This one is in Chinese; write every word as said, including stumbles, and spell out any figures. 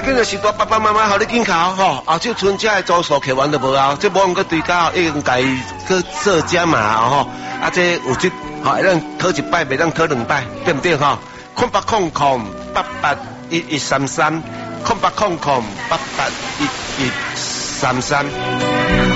紧就是大爸爸妈妈，互你紧考吼，后这春节的住宿客源都无啊，这无用个追加，已经家己去做加码吼，啊这有这吼，会当讨一摆，袂当讨两摆，对不对吼？空八空空八八一一三三，空八空空八八一一三三。